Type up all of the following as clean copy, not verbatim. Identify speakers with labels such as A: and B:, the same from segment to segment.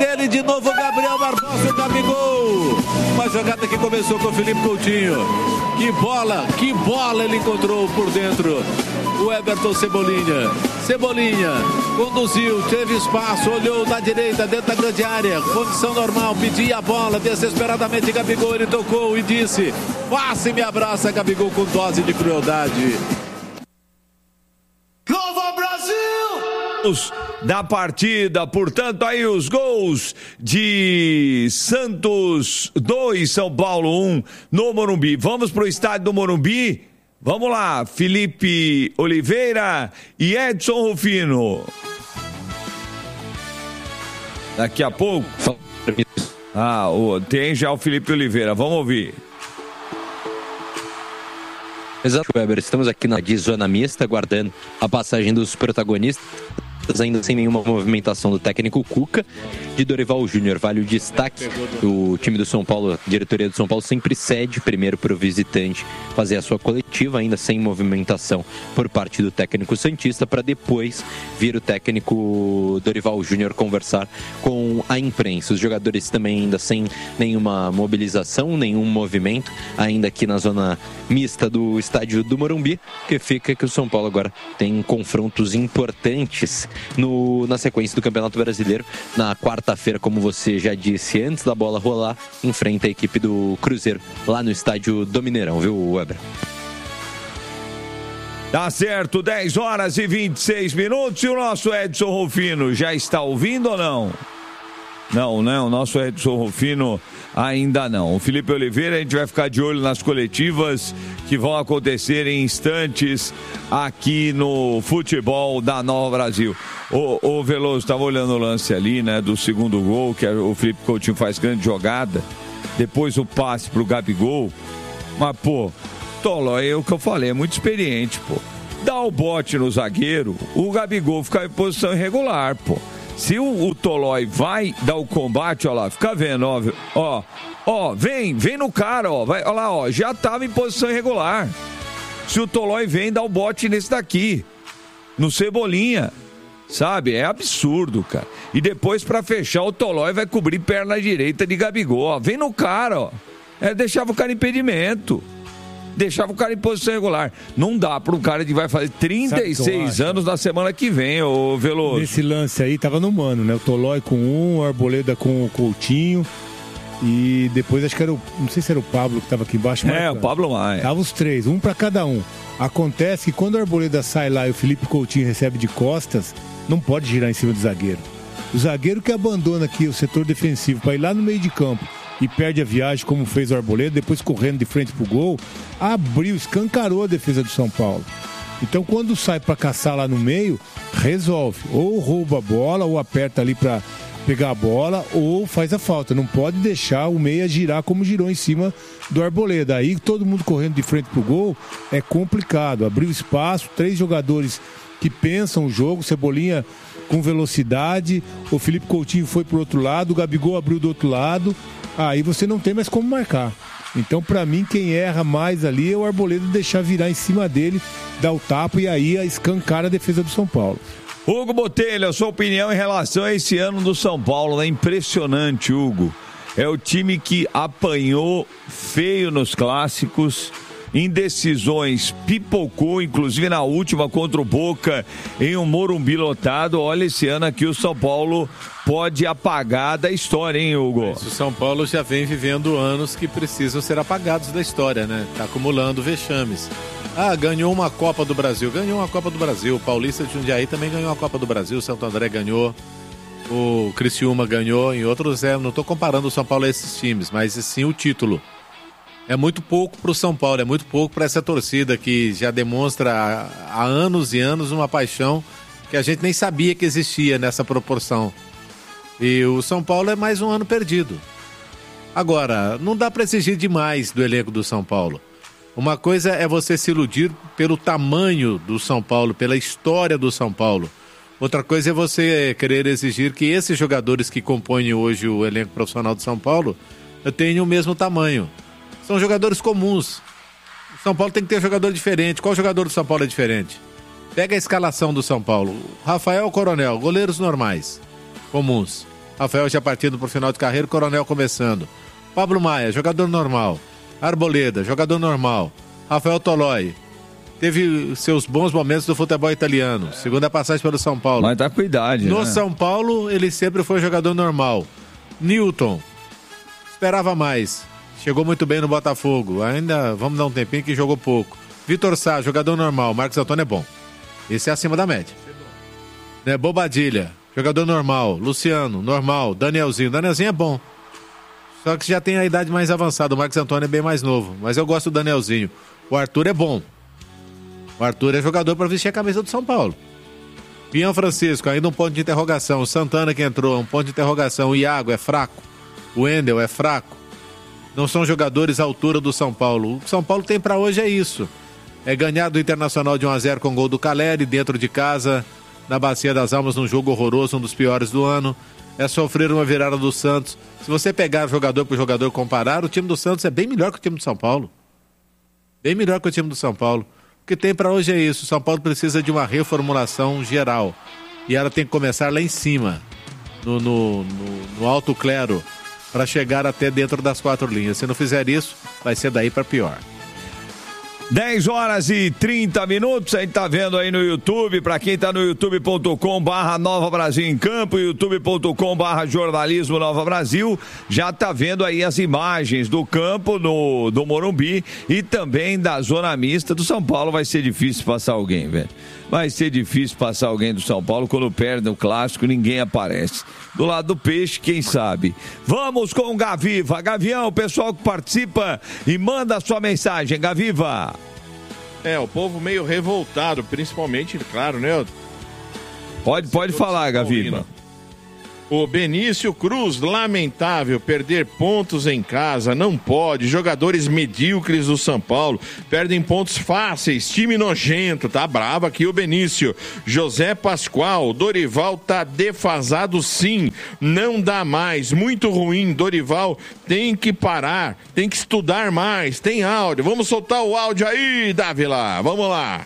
A: dele de novo, Gabriel Barbosa, o Gabigol. Uma jogada que começou com o Felipe Coutinho. Que bola ele encontrou por dentro. O Everton Cebolinha conduziu, teve espaço, olhou na direita, dentro da grande área, condição normal, pedia a bola desesperadamente. Gabigol, ele tocou e disse: faça e me abraça. Gabigol com dose de crueldade.
B: Louva Brasil!
C: Da partida, portanto, aí os gols de Santos 2, São Paulo 1 no Morumbi. Vamos pro estádio do Morumbi. Vamos lá, Felipe Oliveira e Edson Rufino. Daqui a pouco. Tem já o Felipe Oliveira, vamos ouvir.
D: Exato, Weber. Estamos aqui na zona mista, aguardando a passagem dos protagonistas, ainda sem nenhuma movimentação do técnico Cuca. De Dorival Júnior, vale o destaque. O time do São Paulo, a diretoria do São Paulo, sempre cede primeiro para o visitante fazer a sua coletiva, ainda sem movimentação por parte do técnico santista, para depois vir o técnico Dorival Júnior conversar com a imprensa. Os jogadores também ainda sem nenhuma mobilização, nenhum movimento, ainda aqui na zona mista do estádio do Morumbi, que fica que o São Paulo agora tem confrontos importantes na sequência do Campeonato Brasileiro. Na quarta-feira, como você já disse, antes da bola rolar, enfrenta a equipe do Cruzeiro lá no estádio do Mineirão, viu, Weber?
C: Tá certo, 10 horas e 26 minutos. E o nosso Edson Rufino já está ouvindo ou não? Não, né? O nosso Edson Rufino ainda não. O Felipe Oliveira, a gente vai ficar de olho nas coletivas que vão acontecer em instantes aqui no futebol da Nova Brasil. O Veloso, estava olhando o lance ali, né, do segundo gol, que o Felipe Coutinho faz grande jogada. Depois o passe pro Gabigol. Mas, pô, Tolói, é o que eu falei, é muito experiente, pô. Dá o bote no zagueiro, o Gabigol fica em posição irregular, pô. Se o Tolói vai dar o combate, ó lá, fica vendo, ó, vem no cara, ó, vai, ó lá, ó, já tava em posição irregular. Se o Tolói vem, dá o bote nesse daqui, no Cebolinha, sabe? É absurdo, cara. E depois, pra fechar, o Tolói vai cobrir perna direita de Gabigol, ó, vem no cara, ó. Deixava o cara em impedimento. Deixava o cara em posição regular. Não dá para um cara que vai fazer 36 anos na semana que vem, ô Veloso.
E: Nesse lance aí, tava no mano, né? O Tolói com o Arboleda com o Coutinho. E depois acho que era não sei se era o Pablo que tava aqui embaixo.
C: O Pablo Maia.
E: Tava os três, um para cada um. Acontece que quando o Arboleda sai lá e o Felipe Coutinho recebe de costas, não pode girar em cima do zagueiro. O zagueiro que abandona aqui o setor defensivo para ir lá no meio de campo e perde a viagem, como fez o Arboleda, depois correndo de frente pro gol, escancarou a defesa do São Paulo. Então, quando sai para caçar lá no meio, resolve. Ou rouba a bola, ou aperta ali para pegar a bola, ou faz a falta. Não pode deixar o meia girar como girou em cima do Arboleda. Aí, todo mundo correndo de frente pro gol, é complicado. Abriu espaço, 3 jogadores que pensam o jogo, Cebolinha com velocidade, o Felipe Coutinho foi pro outro lado, o Gabigol abriu do outro lado. Aí você não tem mais como marcar. Então, pra mim, quem erra mais ali é o Arboleda, deixar virar em cima dele, dar o tapa e aí escancar a defesa do São Paulo.
C: Hugo Botelho, a sua opinião em relação a esse ano do São Paulo? É impressionante, Hugo. É o time que apanhou feio nos clássicos, indecisões, pipocou, inclusive na última contra o Boca, em um Morumbi lotado. Olha, esse ano aqui o São Paulo pode apagar da história, hein, Hugo?
A: O São Paulo já vem vivendo anos que precisam ser apagados da história, né? Tá acumulando vexames. Ganhou uma Copa do Brasil. O Paulista de Jundiaí também ganhou a Copa do Brasil. O Santo André ganhou. O Criciúma ganhou. Em outros, não estou comparando o São Paulo a esses times, mas sim o título. É muito pouco para o São Paulo, é muito pouco para essa torcida que já demonstra há anos e anos uma paixão que a gente nem sabia que existia nessa proporção. E o São Paulo é mais um ano perdido. Agora, não dá para exigir demais do elenco do São Paulo. Uma coisa é você se iludir pelo tamanho do São Paulo, pela história do São Paulo. Outra coisa é você querer exigir que esses jogadores que compõem hoje o elenco profissional do São Paulo tenham o mesmo tamanho. São jogadores comuns. O São Paulo tem que ter jogador diferente. Qual jogador do São Paulo é diferente? Pega a escalação do São Paulo. Rafael Coronel, goleiros normais, comuns. Rafael já partindo pro final de carreira, Coronel começando. Pablo Maia, jogador normal. Arboleda, jogador normal. Rafael Tolói, teve seus bons momentos do futebol italiano. Segunda passagem pelo São Paulo.
C: Mas tá com idade,
A: No
C: né?
A: São Paulo, ele sempre foi jogador normal. Newton, esperava mais. Chegou muito bem no Botafogo. Ainda vamos dar um tempinho que jogou pouco. Vitor Sá, jogador normal. Marcos Antônio é bom. Esse é acima da média. Né? Bobadilha, jogador normal. Luciano, normal. Danielzinho é bom. Só que já tem a idade mais avançada. O Marcos Antônio é bem mais novo. Mas eu gosto do Danielzinho. O Arthur é bom. O Arthur é jogador para vestir a camisa do São Paulo. Pião Francisco, ainda um ponto de interrogação. O Santana que entrou, um ponto de interrogação. O Iago é fraco. O Wendel é fraco. Não são jogadores à altura do São Paulo. O que o São Paulo tem para hoje é isso. É ganhar do Internacional de 1-0 com gol do Caleri, dentro de casa, na Bacia das Almas, num jogo horroroso, um dos piores do ano. É sofrer uma virada do Santos. Se você pegar jogador por jogador e comparar, o time do Santos é bem melhor que o time do São Paulo. Bem melhor que o time do São Paulo. O que tem para hoje é isso. O São Paulo precisa de uma reformulação geral. E ela tem que começar lá em cima, no alto clero, para chegar até dentro das 4 linhas. Se não fizer isso, vai ser daí para pior.
C: 10h30, a gente tá vendo aí no YouTube, para quem tá no youtube.com/Nova Brasil em Campo, youtube.com/Jornalismo Nova Brasil, já tá vendo aí as imagens do campo do Morumbi e também da zona mista do São Paulo. Vai ser difícil passar alguém, velho. Vai ser difícil passar alguém do São Paulo. Quando perde o clássico, ninguém aparece. Do lado do Peixe, quem sabe? Vamos com o Gaviva. Gavião, o pessoal que participa e manda a sua mensagem. Gaviva.
F: O povo meio revoltado, principalmente, claro, né?
C: Pode falar, Gaviva.
F: O Benício Cruz, lamentável, perder pontos em casa, não pode. Jogadores medíocres do São Paulo perdem pontos fáceis, time nojento, tá bravo aqui o Benício. José Pascoal, Dorival tá defasado sim, não dá mais, muito ruim. Dorival tem que parar, tem que estudar mais. Tem áudio, vamos soltar o áudio aí, Dávila, vamos lá.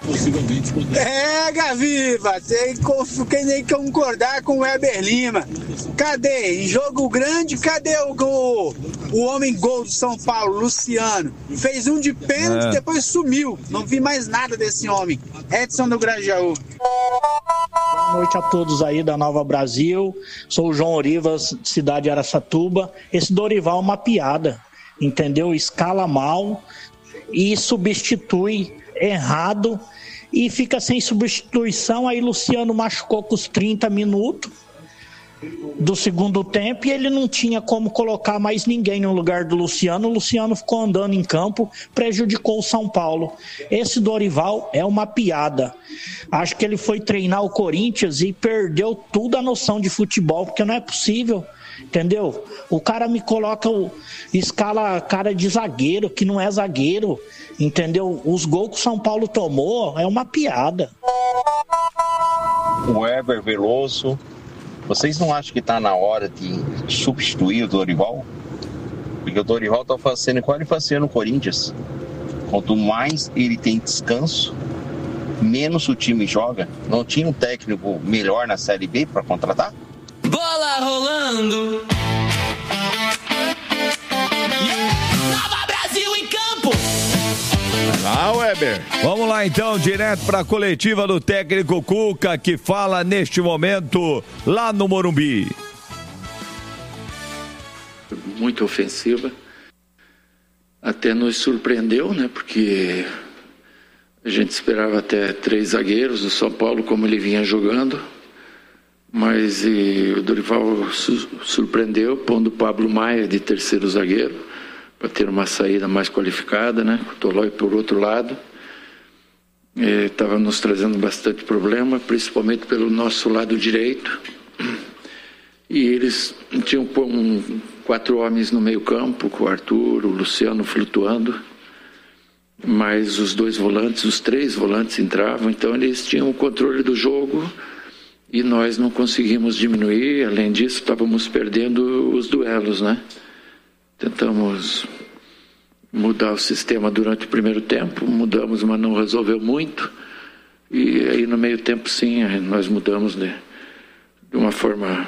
G: Gaviva, tem nem que concordar com o Weber Lima. Cadê? Em jogo grande, cadê o homem gol do São Paulo, Luciano? Fez um de pênalti, depois sumiu. Não vi mais nada desse homem. Edson do Grajaú.
H: Boa noite a todos aí da Nova Brasil. Sou o João Orivas, cidade de Araçatuba. Esse Dorival é uma piada, entendeu? Escala mal e substitui errado e fica sem substituição. Aí Luciano machucou com os 30 minutos do segundo tempo e ele não tinha como colocar mais ninguém no lugar do Luciano. O Luciano ficou andando em campo, prejudicou o São Paulo. Esse Dorival é uma piada. Acho que ele foi treinar o Corinthians e perdeu tudo a noção de futebol, porque não é possível, entendeu? O cara me coloca, escala cara de zagueiro, que não é zagueiro, entendeu? Os gols que o São Paulo tomou é uma piada.
I: O Weber Veloso, vocês não acham que está na hora de substituir o Dorival? Porque o Dorival está fazendo igual ele fazia no Corinthians. Quanto mais ele tem descanso, menos o time joga. Não tinha um técnico melhor na Série B para contratar?
B: Bola rolando. Nova Brasil em campo.
F: Weber.
C: Vamos lá então, direto para a coletiva do técnico Cuca, que fala neste momento lá no Morumbi.
J: Muito ofensiva. Até nos surpreendeu, né? Porque a gente esperava até 3 zagueiros do São Paulo, como ele vinha jogando. Mas o Dorival surpreendeu, pondo o Pablo Maia de terceiro zagueiro, para ter uma saída mais qualificada, né? O Tolói por outro lado. Estava nos trazendo bastante problema, principalmente pelo nosso lado direito. E eles tinham 4 homens no meio campo, com o Arthur, o Luciano flutuando. Mas os 2 volantes, os 3 volantes entravam, então eles tinham o controle do jogo e nós não conseguimos diminuir. Além disso, estávamos perdendo os duelos, né? Tentamos mudar o sistema durante o primeiro tempo, mudamos, mas não resolveu muito. E aí no meio tempo, sim, nós mudamos de uma forma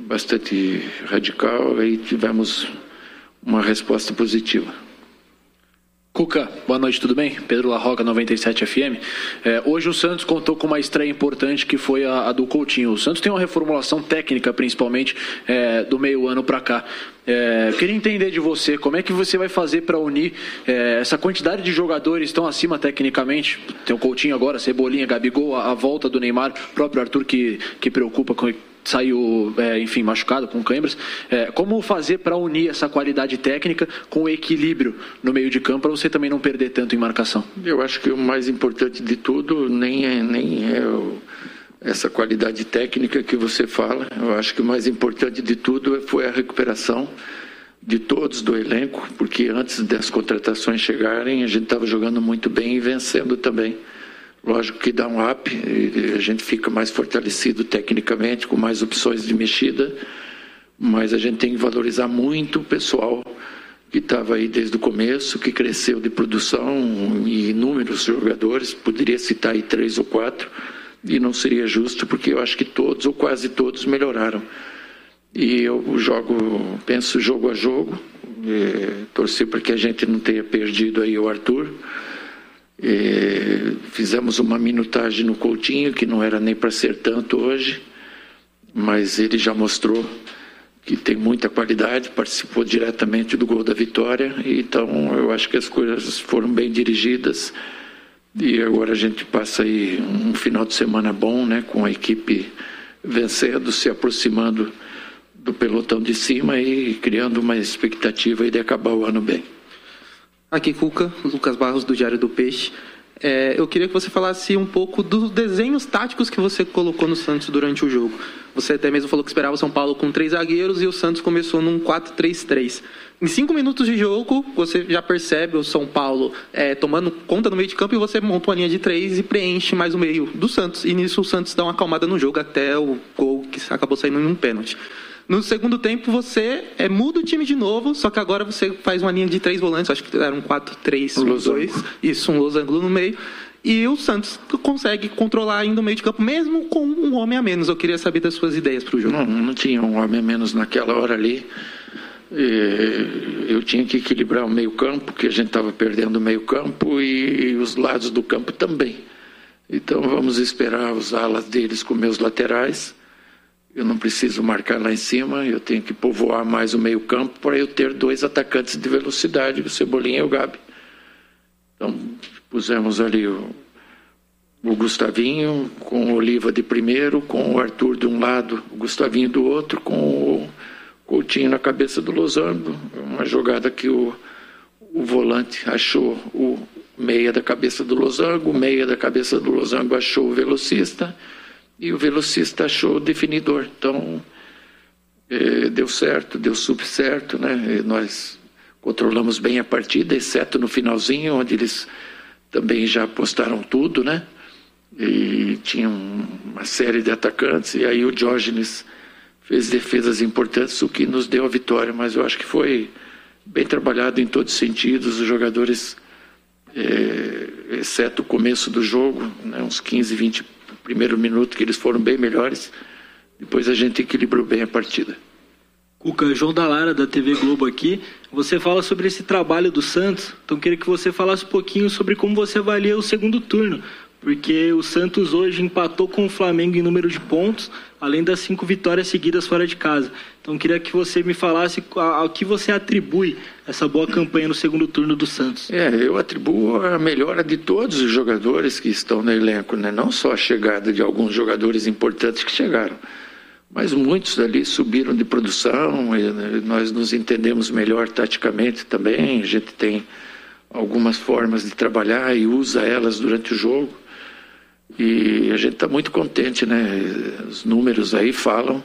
J: bastante radical e tivemos uma resposta positiva.
K: Cuca, boa noite, tudo bem? Pedro Larroca, 97 FM. Hoje o Santos contou com uma estreia importante que foi a do Coutinho. O Santos tem uma reformulação técnica, principalmente, do meio ano para cá. Queria entender de você, como é que você vai fazer para unir essa quantidade de jogadores tão acima tecnicamente? Tem o Coutinho agora, Cebolinha, Gabigol, a volta do Neymar, o próprio Arthur que preocupa com... saiu, enfim, machucado, com câimbras. Como fazer para unir essa qualidade técnica com o equilíbrio no meio de campo, para você também não perder tanto em marcação?
J: Eu acho que o mais importante de tudo nem é essa qualidade técnica que você fala. Eu acho que o mais importante de tudo foi a recuperação de todos do elenco, porque antes das contratações chegarem, a gente estava jogando muito bem e vencendo também. Lógico que dá um up, a gente fica mais fortalecido tecnicamente, com mais opções de mexida, mas a gente tem que valorizar muito o pessoal que estava aí desde o começo, que cresceu de produção, e inúmeros jogadores, poderia citar aí 3 ou 4, e não seria justo, porque eu acho que todos ou quase todos melhoraram. E eu penso jogo a jogo, torcer para que a gente não tenha perdido aí o Arthur. Fizemos uma minutagem no Coutinho, que não era nem para ser tanto hoje, mas ele já mostrou que tem muita qualidade, participou diretamente do gol da vitória, então eu acho que as coisas foram bem dirigidas e agora a gente passa aí um final de semana bom, né, com a equipe vencendo, se aproximando do pelotão de cima e criando uma expectativa aí de acabar o ano bem.
L: Aqui, Cuca, Lucas Barros, do Diário do Peixe. Eu queria que você falasse um pouco dos desenhos táticos que você colocou no Santos durante o jogo. Você até mesmo falou que esperava o São Paulo com 3 zagueiros e o Santos começou num 4-3-3. Em 5 minutos de jogo, você já percebe o São Paulo tomando conta no meio de campo e você monta uma linha de 3 e preenche mais o meio do Santos. E nisso o Santos dá uma acalmada no jogo até o gol que acabou saindo em um pênalti. No segundo tempo, você muda o time de novo, só que agora você faz uma linha de 3 volantes, acho que era um 4-3-1-2, isso, um losango no meio, e o Santos consegue controlar ainda o meio de campo, mesmo com um homem a menos. Eu queria saber das suas ideias para o jogo.
J: Não tinha um homem a menos naquela hora ali. Eu tinha que equilibrar o meio campo, porque a gente estava perdendo o meio campo, e os lados do campo também. Então vamos esperar os alas deles com meus laterais. Eu não preciso marcar lá em cima, eu tenho que povoar mais o meio campo para eu ter 2 atacantes de velocidade, o Cebolinha e o Gabi. Então pusemos ali o Gustavinho com o Oliva de primeiro, com o Arthur de um lado, o Gustavinho do outro, com o Coutinho na cabeça do losango. Uma jogada que o volante achou o meia da cabeça do losango, o meia da cabeça do losango achou o velocista, e o velocista achou o definidor. Então, deu certo, deu super certo, né? Nós controlamos bem a partida, exceto no finalzinho, onde eles também já apostaram tudo, né? E tinha uma série de atacantes, e aí o Diógenes fez defesas importantes, o que nos deu a vitória. Mas eu acho que foi bem trabalhado em todos os sentidos. Os jogadores, exceto o começo do jogo, né? Uns 15, 20 primeiro minuto que eles foram bem melhores, depois a gente equilibrou bem a partida.
M: Cuca, João da Lara, da TV Globo aqui. Você fala sobre esse trabalho do Santos, então queria que você falasse um pouquinho sobre como você avalia o segundo turno, porque o Santos hoje empatou com o Flamengo em número de pontos, além das 5 vitórias seguidas fora de casa. Então queria que você me falasse ao que você atribui essa boa campanha no segundo turno do Santos.
J: Eu atribuo a melhora de todos os jogadores que estão no elenco, né? Não só a chegada de alguns jogadores importantes que chegaram, mas muitos ali subiram de produção, e nós nos entendemos melhor taticamente também. A gente tem algumas formas de trabalhar e usa elas durante o jogo. E a gente está muito contente, né? Os números aí falam.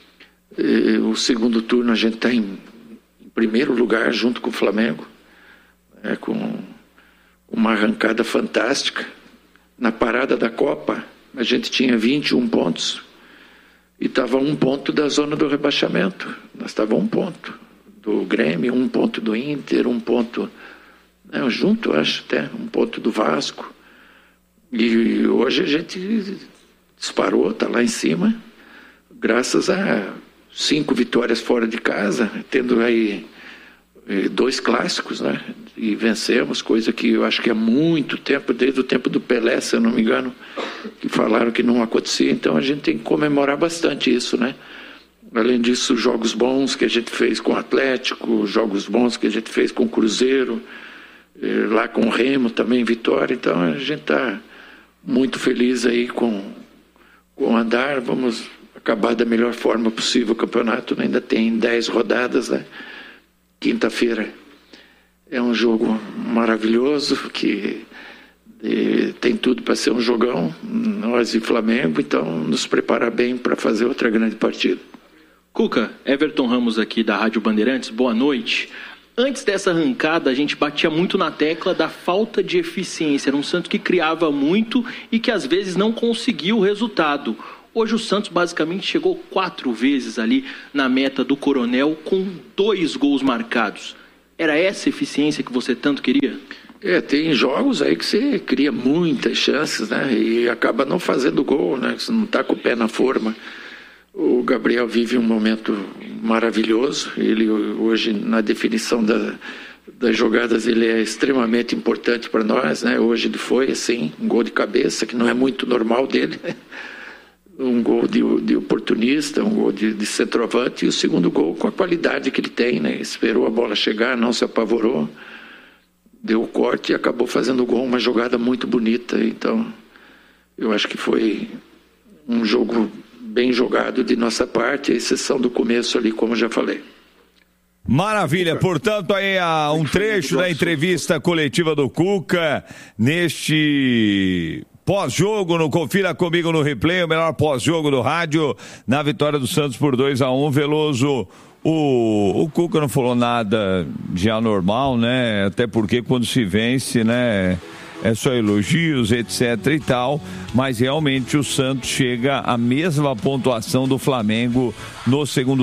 J: O segundo turno a gente está em primeiro lugar junto com o Flamengo, né? Com uma arrancada fantástica. Na parada da Copa a gente tinha 21 pontos e estava 1 ponto da zona do rebaixamento. Nós estávamos 1 ponto do Grêmio, 1 ponto do Inter, 1 ponto, né, junto, acho até, 1 ponto do Vasco. E hoje a gente disparou, está lá em cima, graças a 5 vitórias fora de casa, tendo aí 2 clássicos, né? E vencemos, coisa que eu acho que há muito tempo, desde o tempo do Pelé, se eu não me engano, que falaram que não acontecia. Então a gente tem que comemorar bastante isso, né? Além disso, jogos bons que a gente fez com o Atlético, jogos bons que a gente fez com o Cruzeiro, lá com o Remo também, vitória. Então a gente está muito feliz aí com o andar. Vamos acabar da melhor forma possível o campeonato. Ainda tem 10 rodadas, né? Quinta-feira é um jogo maravilhoso que tem tudo para ser um jogão, nós e Flamengo, então nos preparar bem para fazer outra grande partida.
N: Cuca, Everton Ramos aqui da Rádio Bandeirantes, boa noite. Antes dessa arrancada, a gente batia muito na tecla da falta de eficiência. Era um Santos que criava muito e que às vezes não conseguia o resultado. Hoje o Santos basicamente chegou 4 vezes ali na meta do Coronel com 2 gols marcados. Era essa eficiência que você tanto queria?
J: Tem jogos aí que você cria muitas chances, né? E acaba não fazendo gol, né? Você não está com o pé na forma. O Gabriel vive um momento maravilhoso. Ele hoje, na definição das jogadas, ele é extremamente importante para nós, né? Hoje ele foi, assim, um gol de cabeça, que não é muito normal dele. Um gol de oportunista, um gol de centroavante, e o segundo gol com a qualidade que ele tem, né? Esperou a bola chegar, não se apavorou, deu o corte e acabou fazendo o gol, uma jogada muito bonita. Então, eu acho que foi um jogo bem jogado de nossa parte, a exceção do começo ali, como já falei.
C: Maravilha, portanto aí um trecho da entrevista coletiva do Cuca neste pós-jogo, no Confira Comigo no Replay, o melhor pós-jogo do rádio, na vitória do Santos por 2-1, Veloso. O Cuca não falou nada de anormal, né? Até porque quando se vence, né? É só elogios, etc e tal, mas realmente o Santos chega à mesma pontuação do Flamengo no segundo